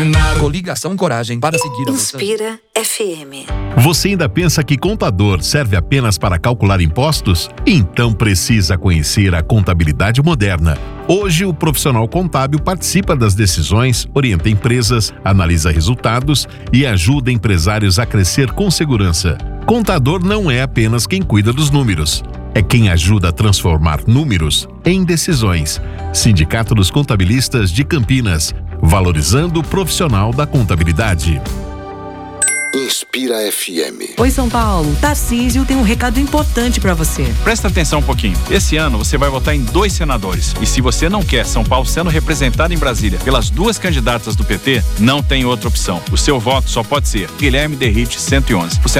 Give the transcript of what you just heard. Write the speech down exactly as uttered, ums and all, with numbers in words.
Coligação Coragem para seguir a Inspira F M. Você ainda pensa que contador serve apenas para calcular impostos? Então precisa conhecer a contabilidade moderna. Hoje, o profissional contábil participa das decisões, orienta empresas, analisa resultados e ajuda empresários a crescer com segurança. Contador não é apenas quem cuida dos números. É quem ajuda a transformar números em decisões. Sindicato dos Contabilistas de Campinas, valorizando o profissional da contabilidade. Inspira F M. Oi, São Paulo. Tarcísio tem um recado importante pra você. Presta atenção um pouquinho. Esse ano você vai votar em dois senadores. E se você não quer São Paulo sendo representado em Brasília pelas duas candidatas do P T, não tem outra opção. O seu voto só pode ser Guilherme Derrite cento e onze. O